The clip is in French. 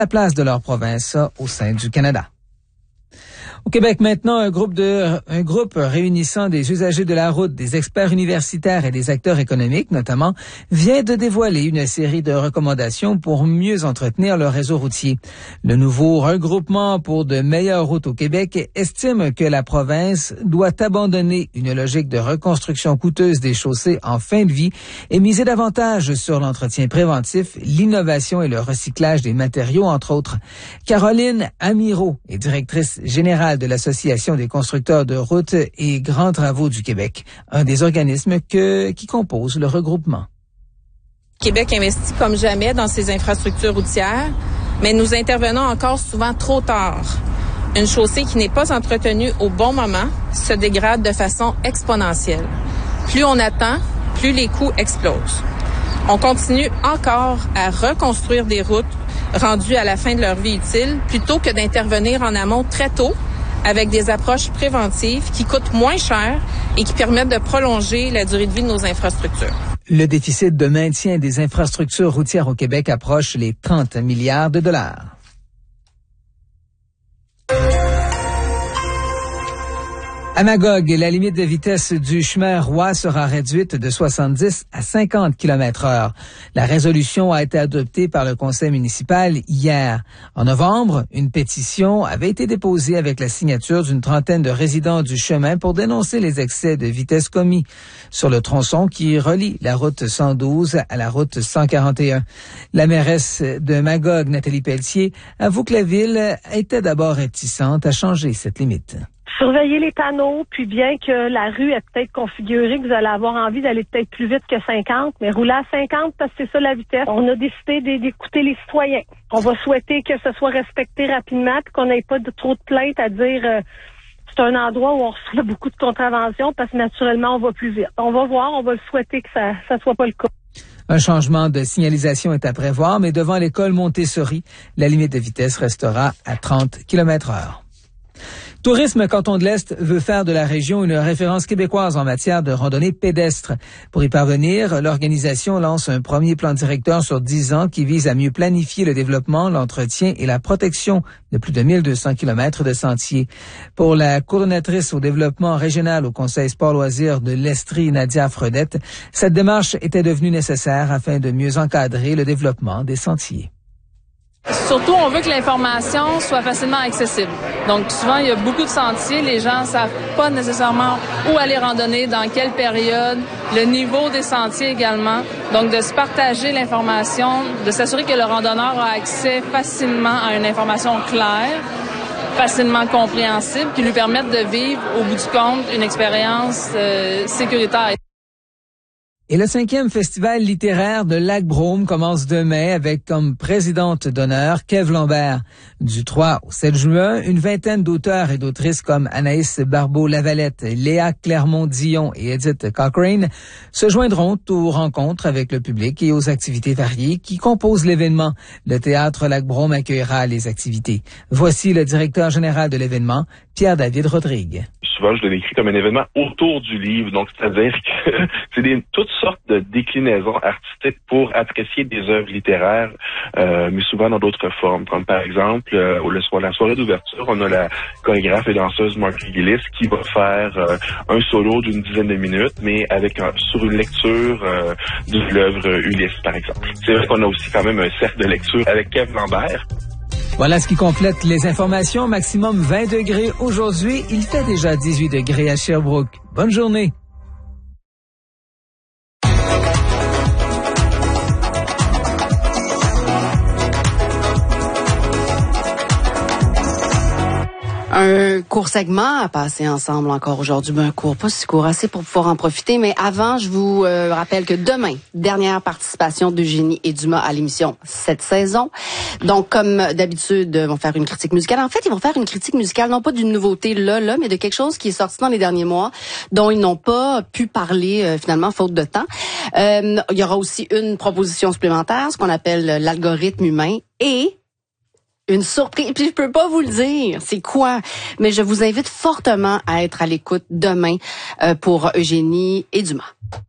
la place de leur province au sein du Canada. Au Québec, maintenant, un groupe réunissant des usagers de la route, des experts universitaires et des acteurs économiques, notamment, vient de dévoiler une série de recommandations pour mieux entretenir le réseau routier. Le nouveau regroupement pour de meilleures routes au Québec estime que la province doit abandonner une logique de reconstruction coûteuse des chaussées en fin de vie et miser davantage sur l'entretien préventif, l'innovation et le recyclage des matériaux, entre autres. Caroline Amirault est directrice générale de l'Association des constructeurs de routes et grands travaux du Québec, un des organismes qui composent le regroupement. Québec investit comme jamais dans ses infrastructures routières, mais nous intervenons encore souvent trop tard. Une chaussée qui n'est pas entretenue au bon moment se dégrade de façon exponentielle. Plus on attend, plus les coûts explosent. On continue encore à reconstruire des routes rendues à la fin de leur vie utile plutôt que d'intervenir en amont très tôt avec des approches préventives qui coûtent moins cher et qui permettent de prolonger la durée de vie de nos infrastructures. Le déficit de maintien des infrastructures routières au Québec approche les 30 milliards de dollars. À Magog, la limite de vitesse du chemin Roy sera réduite de 70 à 50 km/h. La résolution a été adoptée par le conseil municipal hier. En novembre, une pétition avait été déposée avec la signature d'une trentaine de résidents du chemin pour dénoncer les excès de vitesse commis sur le tronçon qui relie la route 112 à la route 141. La mairesse de Magog, Nathalie Pelletier, avoue que la ville était d'abord réticente à changer cette limite. Surveiller les panneaux, puis bien que la rue est peut-être configurée, que vous allez avoir envie d'aller peut-être plus vite que 50, mais rouler à 50 parce que c'est ça la vitesse. On a décidé d'écouter les citoyens. On va souhaiter que ce soit respecté rapidement, puis qu'on n'ait pas trop de plaintes à dire c'est un endroit où on reçoit beaucoup de contraventions parce que naturellement on va plus vite. On va voir, on va le souhaiter que ça soit pas le cas. Un changement de signalisation est à prévoir, mais devant l'école Montessori, la limite de vitesse restera à 30 km/h. Tourisme Canton de l'Est veut faire de la région une référence québécoise en matière de randonnée pédestre. Pour y parvenir, l'organisation lance un premier plan directeur sur 10 ans qui vise à mieux planifier le développement, l'entretien et la protection de plus de 1200 kilomètres de sentiers. Pour la coordonnatrice au développement régional au Conseil sport-loisirs de l'Estrie, Nadia Fredette, cette démarche était devenue nécessaire afin de mieux encadrer le développement des sentiers. Surtout, on veut que l'information soit facilement accessible. Donc, souvent, il y a beaucoup de sentiers. Les gens ne savent pas nécessairement où aller randonner, dans quelle période, le niveau des sentiers également. Donc, de se partager l'information, de s'assurer que le randonneur a accès facilement à une information claire, facilement compréhensible, qui lui permette de vivre, au bout du compte, une expérience sécuritaire. Et le 5e festival littéraire de Lac-Brome commence demain avec comme présidente d'honneur Kev Lambert. Du 3 au 7 juin, une vingtaine d'auteurs et d'autrices comme Anaïs Barbeau-Lavalette, Léa Clermont-Dion et Edith Cochrane se joindront aux rencontres avec le public et aux activités variées qui composent l'événement. Le théâtre Lac-Brome accueillera les activités. Voici le directeur général de l'événement, Pierre-David Rodrigue. Souvent, je le décris comme un événement autour du livre, donc c'est-à-dire que c'est toutes sortes de déclinaisons artistiques pour apprécier des œuvres littéraires, mais souvent dans d'autres formes, comme par exemple, la soirée d'ouverture, on a la chorégraphe et danseuse Marky Gillis qui va faire un solo d'une dizaine de minutes, mais sur une lecture de l'œuvre Ulysse, par exemple. C'est vrai qu'on a aussi quand même un cercle de lecture avec Kev Lambert. Voilà ce qui complète les informations. Maximum 20 degrés aujourd'hui. Il fait déjà 18 degrés à Sherbrooke. Bonne journée. Un court segment à passer ensemble encore aujourd'hui. Un court, pas si court, assez pour pouvoir en profiter. Mais avant, je vous rappelle que demain, dernière participation d'Eugénie et Dumas à l'émission cette saison. Donc, comme d'habitude, ils vont faire une critique musicale. En fait, ils vont faire une critique musicale, non pas d'une nouveauté là, mais de quelque chose qui est sorti dans les derniers mois, dont ils n'ont pas pu parler finalement, faute de temps. Il y aura aussi une proposition supplémentaire, ce qu'on appelle l'algorithme humain, et une surprise, puis je peux pas vous le dire, c'est quoi, mais je vous invite fortement à être à l'écoute demain pour Eugénie et Dumas.